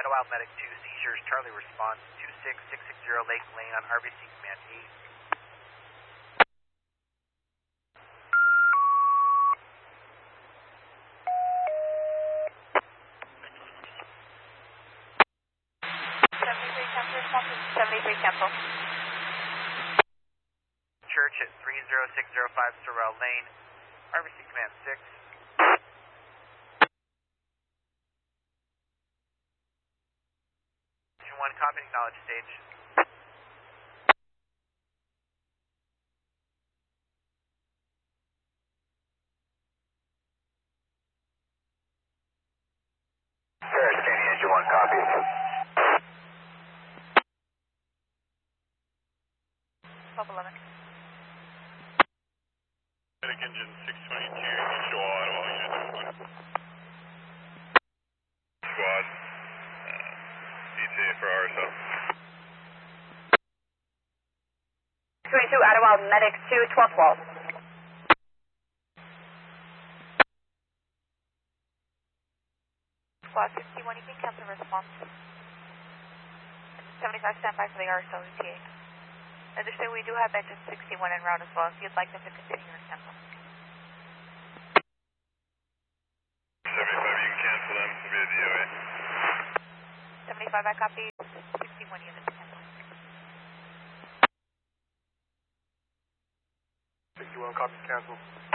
Idlewild Medic 2, seizures, Charlie response, 26660 Lake Lane on RBC Command 8. Cancel. Church at 30605 Sorrel Lane, RBC Command 6. 1, copy, acknowledge stage. Paris, Candy Engine 1, copy. Pop 11. Medic Engine 622, show Ottawa, Unit 1. Squad, ETA for RSL. 22 Idlewild Medic 2, 1212. Squad 61, you can cancel response. 75 standby for the RSL ETA. Understand we do have engine 61 en route as well if you'd like them to continue your cancel. 75, you can cancel them via DOA. 75, I copy. 61 units cancel. 61, copy, cancel.